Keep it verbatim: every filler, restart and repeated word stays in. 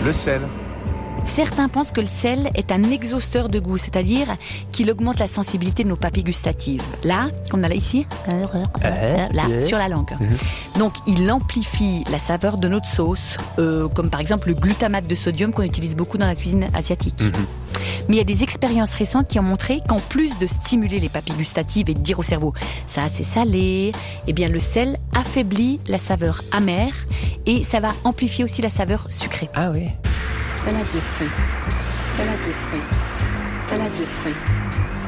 Le sel. Certains pensent que le sel est un exhausteur de goût, c'est-à-dire qu'il augmente la sensibilité de nos papilles gustatives. Là, comme on a là ici, là, sur la langue. Donc, il amplifie la saveur de notre sauce, euh, comme par exemple le glutamate de sodium qu'on utilise beaucoup dans la cuisine asiatique. Mm-hmm. Mais il y a des expériences récentes qui ont montré qu'en plus de stimuler les papilles gustatives et de dire au cerveau « ça, c'est salé », eh bien le sel affaiblit la saveur amère et ça va amplifier aussi la saveur sucrée. Ah oui. Salade de fruits, salade de fruits, salade de fruits.